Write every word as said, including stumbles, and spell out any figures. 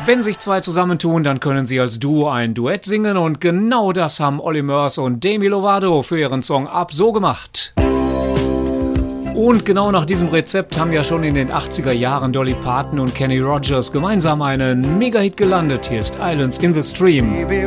Wenn sich zwei zusammentun, dann können sie als Duo ein Duett singen und genau das haben Olly Murs und Demi Lovato für ihren Song Up so gemacht. Und genau nach diesem Rezept haben ja schon in den achtziger Jahren Dolly Parton und Kenny Rogers gemeinsam einen Mega-Hit gelandet. Hier ist Islands in the Stream.